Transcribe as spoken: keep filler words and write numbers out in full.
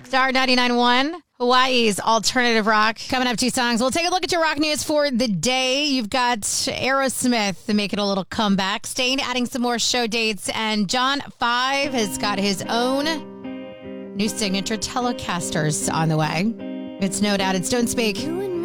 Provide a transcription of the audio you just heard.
Star ninety-nine point one, Hawaii's alternative rock. Coming up, two songs. We'll take a look at your rock news for the day. You've got Aerosmith making a little comeback. Stain adding some more show dates. And John five has got his own new signature Telecasters on the way. It's No Doubt. It's Don't Speak.